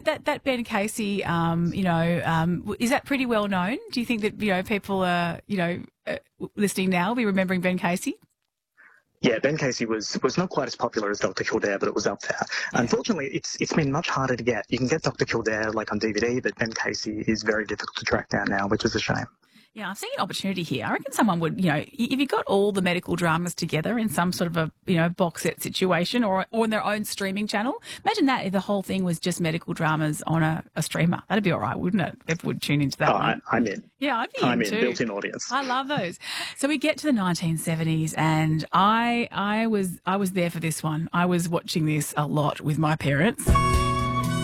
that Ben Casey, is that pretty well known? Do you think that, people are, listening now will be remembering Ben Casey? Yeah, Ben Casey was not quite as popular as Dr. Kildare, but it was up there. Yeah. Unfortunately, it's been much harder to get. You can get Dr. Kildare on DVD, but Ben Casey is very difficult to track down now, which is a shame. Yeah, I'm seeing an opportunity here. I reckon someone would, if you got all the medical dramas together in some sort of a, box set situation or on their own streaming channel. Imagine that if the whole thing was just medical dramas on a streamer. That'd be all right, wouldn't it? People would tune into that one. I'm in. Yeah, I'm in. too. Built-in audience. I love those. So we get to the 1970s and I was there for this one. I was watching this a lot with my parents.